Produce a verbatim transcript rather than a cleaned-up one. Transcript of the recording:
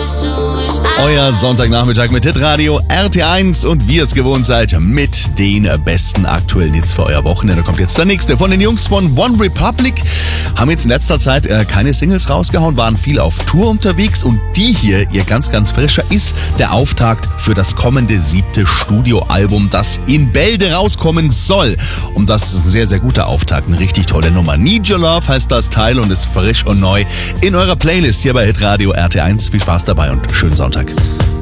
Euer Sonntagnachmittag mit Hitradio R T eins und wie ihr es gewohnt seid, mit den besten aktuellen Hits für euer Wochenende. Da kommt jetzt der nächste von den Jungs von One Republic. Haben jetzt in letzter Zeit äh, keine Singles rausgehauen, waren viel auf Tour unterwegs und die hier, ihr ganz, ganz frischer, ist der Auftakt für das kommende siebte Studioalbum, das in Bälde rauskommen soll. Und das ist ein sehr, sehr guter Auftakt, eine richtig tolle Nummer. Need Your Love heißt das Teil und ist frisch und neu in eurer Playlist hier bei Hitradio R T eins. Viel Spaß dabei und schönen Sonntag.